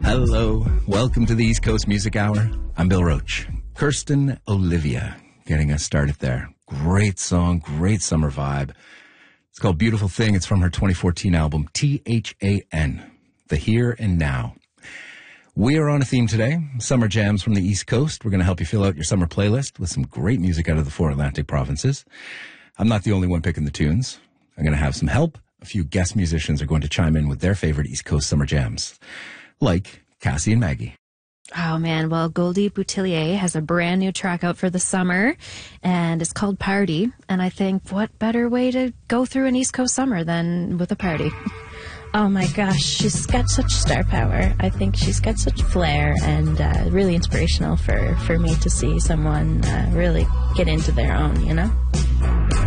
Hello. Welcome to the East Coast Music Hour. I'm Bill Roach. Kirsten Olivia getting us started there. Great song, great summer vibe. It's called Beautiful Thing. It's from her 2014 album, THAN, The Here and Now. We are on a theme today, summer jams from the East Coast. We're going to help you fill out your summer playlist with some great music out of the four Atlantic provinces. I'm not the only one picking the tunes. I'm going to have some help. A few guest musicians are going to chime in with their favorite East Coast summer jams, like Cassie and Maggie. Oh, man. Well, Goldie Boutillier has a brand new track out for the summer, and it's called Party. And I think what better way to go through an East Coast summer than with a party? Oh, my gosh. She's got such star power. I think she's got such flair and really inspirational for me to see someone really get into their own, you know?